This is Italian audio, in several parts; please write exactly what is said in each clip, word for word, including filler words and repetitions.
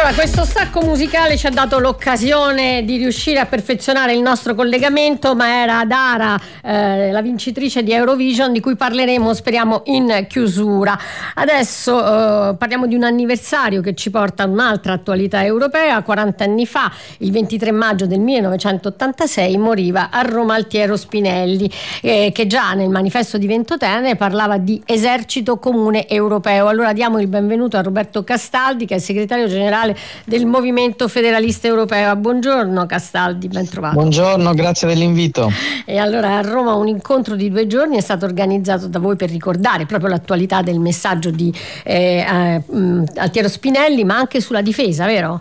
Allora, questo stacco musicale ci ha dato l'occasione di riuscire a perfezionare il nostro collegamento, ma era Dara, eh, la vincitrice di Eurovision, di cui parleremo, speriamo, in chiusura. Adesso eh, parliamo di un anniversario che ci porta a un'altra attualità europea. quaranta anni fa, il ventitré maggio del millenovecentottantasei, moriva a Roma Altiero Spinelli, eh, che già nel manifesto di Ventotene parlava di esercito comune europeo. Allora diamo il benvenuto a Roberto Castaldi, che è il segretario generale del Movimento Federalista Europeo. Buongiorno Castaldi, ben trovato. Buongiorno, grazie dell'invito. E allora a Roma un incontro di due giorni è stato organizzato da voi per ricordare proprio l'attualità del messaggio di eh, eh, Altiero Spinelli, ma anche sulla difesa, vero?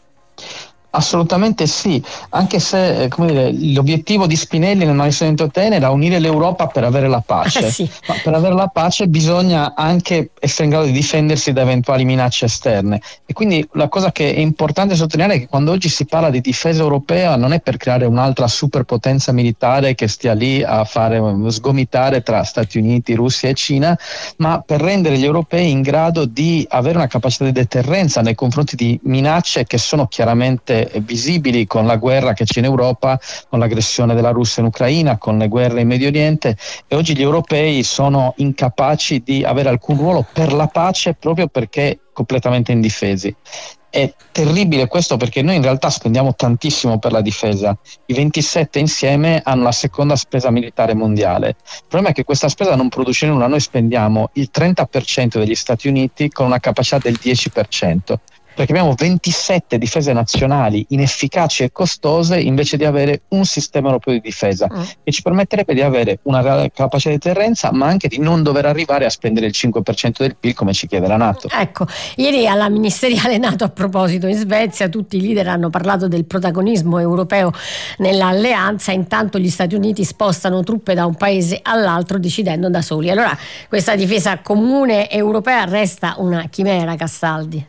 Assolutamente sì, anche se come dire, l'obiettivo di Spinelli nel manifesto di Ventotene era unire l'Europa per avere la pace, eh sì. ma per avere la pace bisogna anche essere in grado di difendersi da eventuali minacce esterne, e quindi la cosa che è importante sottolineare è che quando oggi si parla di difesa europea non è per creare un'altra superpotenza militare che stia lì a fare sgomitare tra Stati Uniti, Russia e Cina, ma per rendere gli europei in grado di avere una capacità di deterrenza nei confronti di minacce che sono chiaramente visibili, con la guerra che c'è in Europa, con l'aggressione della Russia in Ucraina, con le guerre in Medio Oriente, e oggi gli europei sono incapaci di avere alcun ruolo per la pace proprio perché completamente indifesi. È terribile questo, perché noi in realtà spendiamo tantissimo per la difesa. I ventisette insieme hanno la seconda spesa militare mondiale. Il problema è che questa spesa non produce nulla. Noi spendiamo il trenta per cento degli Stati Uniti con una capacità del dieci per cento. Perché abbiamo ventisette difese nazionali inefficaci e costose, invece di avere un sistema europeo di difesa mm. che ci permetterebbe di avere una reale capacità di deterrenza, ma anche di non dover arrivare a spendere il cinque per cento del P I L come ci chiede la NATO. Ecco, ieri alla ministeriale NATO, a proposito, in Svezia tutti i leader hanno parlato del protagonismo europeo nell'alleanza. Intanto gli Stati Uniti spostano truppe da un paese all'altro decidendo da soli. Allora questa difesa comune europea resta una chimera, Castaldi?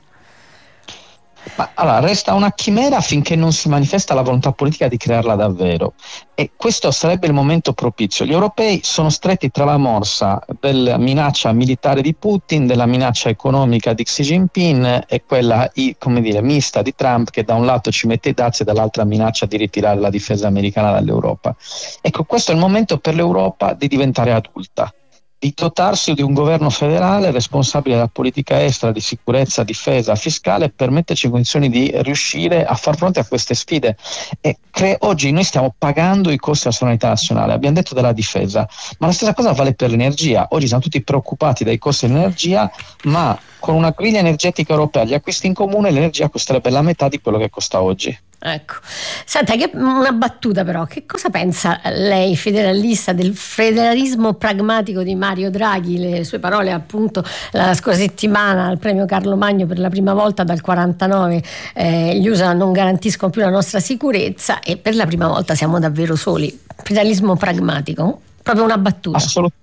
Ma allora, resta una chimera finché non si manifesta la volontà politica di crearla davvero, e questo sarebbe il momento propizio. Gli europei sono stretti tra la morsa della minaccia militare di Putin, della minaccia economica di Xi Jinping e quella, come dire, mista di Trump, che da un lato ci mette i dazi e dall'altra minaccia di ritirare la difesa americana dall'Europa. Ecco, questo è il momento per l'Europa di diventare adulta, di dotarsi di un governo federale responsabile della politica estera, di sicurezza, difesa, fiscale, per metterci in condizioni di riuscire a far fronte a queste sfide. E cre- oggi noi stiamo pagando i costi della sovranità nazionale, abbiamo detto della difesa, ma la stessa cosa vale per l'energia. Oggi siamo tutti preoccupati dai costi dell'energia, ma con una griglia energetica europea, gli acquisti in comune, l'energia costerebbe la metà di quello che costa oggi. Ecco, senta, che una battuta però, che cosa pensa lei, federalista, del federalismo pragmatico di Mario Draghi? Le sue parole appunto la scorsa settimana al premio Carlo Magno: per la prima volta dal quarantanove eh, gli U S A non garantiscono più la nostra sicurezza e per la prima volta siamo davvero soli. Federalismo pragmatico? Proprio una battuta. Assolutamente.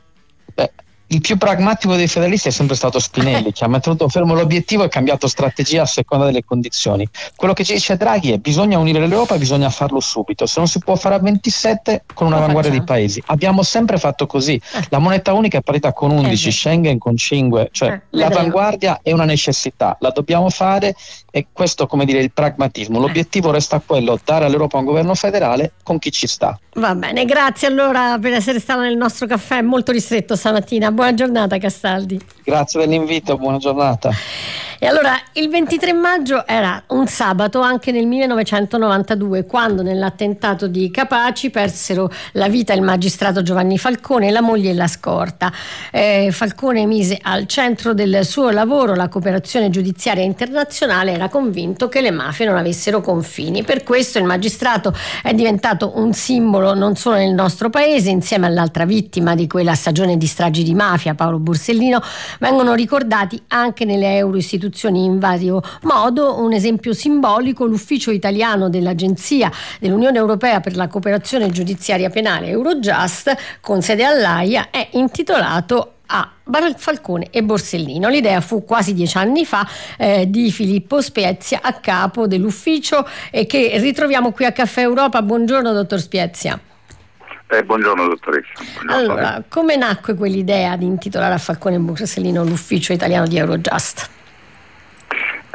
Il più pragmatico dei federalisti è sempre stato Spinelli, che ha mantenuto fermo l'obiettivo e cambiato strategia a seconda delle condizioni. Quello che ci dice Draghi è: bisogna unire l'Europa e bisogna farlo subito. Se non si può fare a ventisette, con un'avanguardia di paesi. Abbiamo sempre fatto così. La moneta unica è parità con undici, eh, Schengen con cinque, cioè eh, l'avanguardia è una necessità, la dobbiamo fare, e questo, come dire, il pragmatismo. L'obiettivo resta quello: dare all'Europa un governo federale con chi ci sta. Va bene, grazie allora per essere stato nel nostro caffè molto ristretto stamattina. Buona giornata, Castaldi. Grazie dell'invito, buona giornata. E allora, il ventitré maggio era un sabato anche nel millenovecentonovantadue, quando nell'attentato di Capaci persero la vita il magistrato Giovanni Falcone, la moglie e la scorta. Eh, Falcone mise al centro del suo lavoro la cooperazione giudiziaria internazionale, era convinto che le mafie non avessero confini. Per questo il magistrato è diventato un simbolo non solo nel nostro paese. Insieme all'altra vittima di quella stagione di stragi di mafia, Paolo Borsellino, vengono ricordati anche nelle euro istituzioni in vario modo. Un esempio simbolico: l'ufficio italiano dell'Agenzia dell'Unione Europea per la cooperazione giudiziaria penale, Eurojust, con sede all'Aia, è intitolato a Falcone e Borsellino. L'idea fu quasi dieci anni fa eh, di Filippo Spiezia, a capo dell'ufficio, e che ritroviamo qui a Caffè Europa. Buongiorno dottor Spiezia. Eh, buongiorno dottoressa. Buongiorno. Allora, come nacque quell'idea di intitolare a Falcone e Borsellino l'ufficio italiano di Eurojust?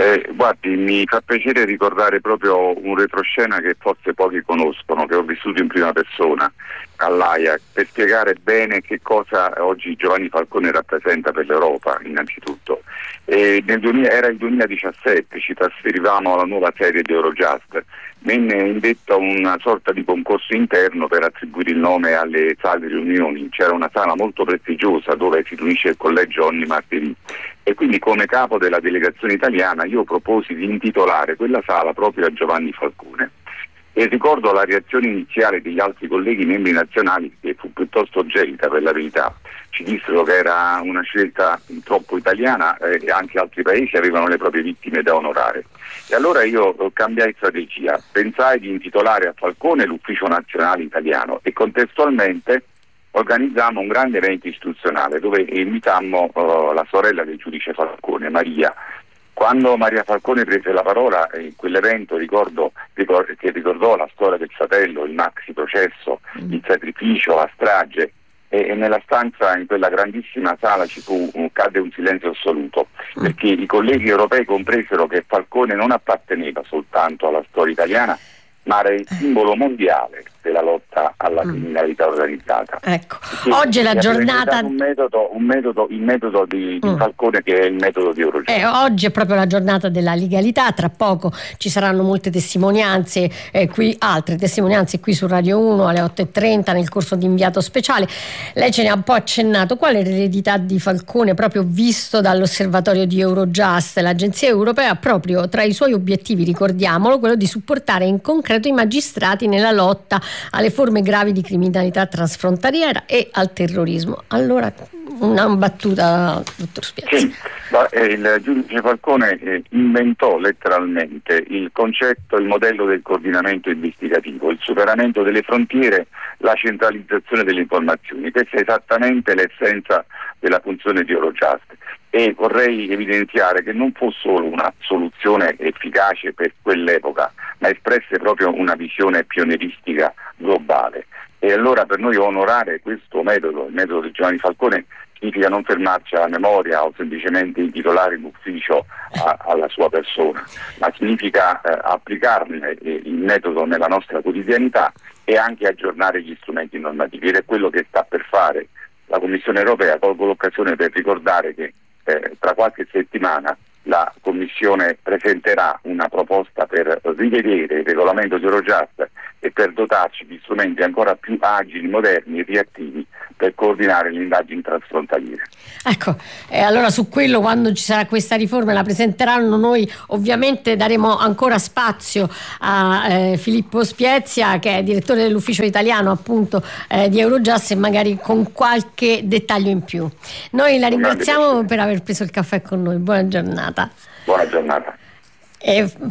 Eh, guardi, mi fa piacere ricordare proprio un retroscena che forse pochi conoscono, che ho vissuto in prima persona all'Aia, per spiegare bene che cosa oggi Giovanni Falcone rappresenta per l'Europa, innanzitutto. E nel duemila, era il duemiladiciassette, ci trasferivamo alla nuova serie di Eurojust. Venne indetta una sorta di concorso interno per attribuire il nome alle sale di riunioni. C'era una sala molto prestigiosa dove si riunisce il collegio ogni martedì, e quindi come capo della delegazione italiana io proposi di intitolare quella sala proprio a Giovanni Falcone. E ricordo la reazione iniziale degli altri colleghi membri nazionali, che fu piuttosto gelida, per la verità. Ci dissero che era una scelta troppo italiana eh, e anche altri paesi avevano le proprie vittime da onorare. E allora io cambiai strategia, pensai di intitolare a Falcone l'Ufficio Nazionale Italiano e contestualmente organizzammo un grande evento istituzionale dove invitammo uh, la sorella del giudice Falcone, Maria. Quando Maria Falcone prese la parola in quell'evento, ricordo ricor- che ricordò la storia del fratello, il maxi processo, mm. il sacrificio, la strage, e, e nella stanza, in quella grandissima sala, ci fu un, cadde un silenzio assoluto, mm. perché i colleghi europei compresero che Falcone non apparteneva soltanto alla storia italiana, ma era il simbolo mondiale della lotta alla criminalità organizzata. Ecco, oggi è la giornata un metodo, un metodo, il metodo di, di Falcone, che è il metodo di Eurojust. Eh, oggi è proprio la giornata della legalità, tra poco ci saranno molte testimonianze, eh, qui altre testimonianze qui su Radio uno alle otto e trenta nel corso di inviato speciale. Lei ce ne ha un po' accennato. Qual è l'eredità di Falcone proprio visto dall'osservatorio di Eurojust? L'agenzia europea proprio tra i suoi obiettivi, ricordiamolo, quello di supportare in concreto i magistrati nella lotta alle forme gravi di criminalità transfrontaliera e al terrorismo. Allora, una battuta, dottor Spiezia. Sì, ma, eh, il giudice Falcone eh, inventò letteralmente il concetto, il modello del coordinamento investigativo, il superamento delle frontiere, la centralizzazione delle informazioni. Questa è esattamente l'essenza della funzione di Eurojust. E vorrei evidenziare che non fu solo una soluzione efficace per quell'epoca, ma espresse proprio una visione pionieristica globale. E allora per noi onorare questo metodo, il metodo di Giovanni Falcone, significa non fermarci alla memoria o semplicemente intitolare l'ufficio a, alla sua persona, ma significa eh, applicarne eh, il metodo nella nostra quotidianità e anche aggiornare gli strumenti normativi. Ed è quello che sta per fare la Commissione europea. Colgo l'occasione per ricordare che eh, tra qualche settimana la Commissione presenterà una proposta per rivedere il regolamento di Eurojust e per dotarci di strumenti ancora più agili, moderni e reattivi per coordinare le indagini transfrontaliere. Ecco, e allora su quello, quando ci sarà questa riforma, la presenteranno, noi ovviamente daremo ancora spazio a eh, Filippo Spiezia, che è direttore dell'ufficio italiano appunto eh, di Eurojust, e magari con qualche dettaglio in più. Noi la ringraziamo per aver preso il caffè con noi. Buona giornata. Buona giornata. E